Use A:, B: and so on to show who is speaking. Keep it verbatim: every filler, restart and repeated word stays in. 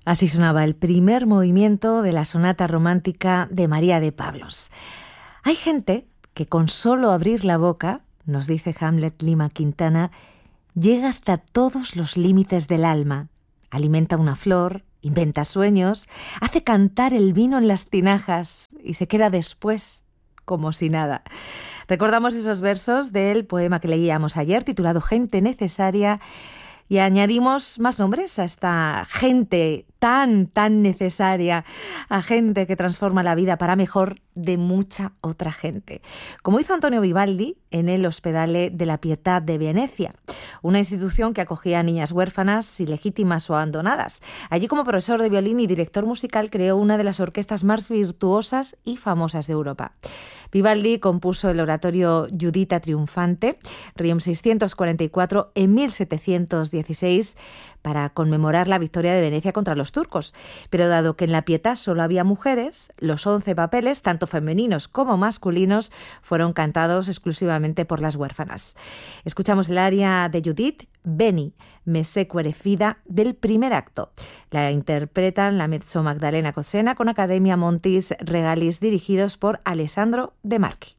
A: Así sonaba el primer movimiento de la sonata romántica de María de Pablos. Hay gente que con solo abrir la boca, nos dice Hamlet Lima Quintana, llega hasta todos los límites del alma, alimenta una flor, inventa sueños, hace cantar el vino en las tinajas y se queda después como si nada. Recordamos esos versos del poema que leíamos ayer, titulado Gente Necesaria, y añadimos más nombres a esta gente tan, tan necesaria, a gente que transforma la vida para mejor de mucha otra gente. Como hizo Antonio Vivaldi en el Ospedale de la Pietà de Venecia, una institución que acogía a niñas huérfanas, ilegítimas o abandonadas. Allí, como profesor de violín y director musical, creó una de las orquestas más virtuosas y famosas de Europa. Vivaldi compuso el oratorio Giuditta Triunfante, Requiem seiscientos cuarenta y cuatro, en mil setecientos dieciséis, para conmemorar la victoria de Venecia contra los turcos. Pero dado que en la Pietà solo había mujeres, los once papeles, tanto femeninos como masculinos, fueron cantados exclusivamente por las huérfanas. Escuchamos el aria de Judith, Veni, me sequere fida, del primer acto. La interpretan la Mezzo Magdalena Cosena con Academia Montis Regalis, dirigidos por Alessandro De Marchi.